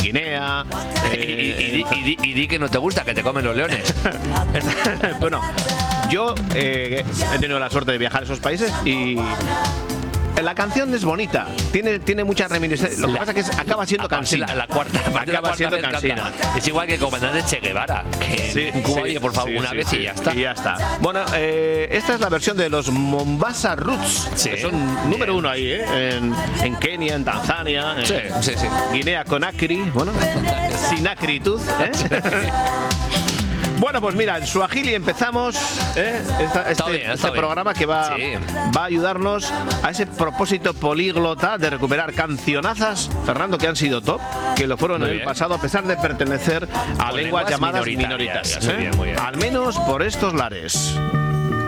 Guinea. Y di que no te gusta, que te comen los leones. Bueno, yo he tenido la suerte de viajar a esos países y la canción es bonita, tiene muchas reminiscencias. Lo que pasa es que acaba siendo cansina. La cuarta siendo cansina. Es igual que el comandante Che Guevara, que en Cuba, oye, por favor, una vez y ya está. Y ya está. Bueno, esta es la versión de los Mombasa Roots, que son número uno ahí, en Kenia, en Tanzania, en Guinea Conakry, bueno, sin acritud, Bueno, pues mira, en Swahili empezamos este programa que va a ayudarnos a ese propósito políglota de recuperar cancionazas, Fernando, que han sido top, que lo fueron en el pasado a pesar de pertenecer a lenguas llamadas minoritarias. Muy bien. Al menos por estos lares.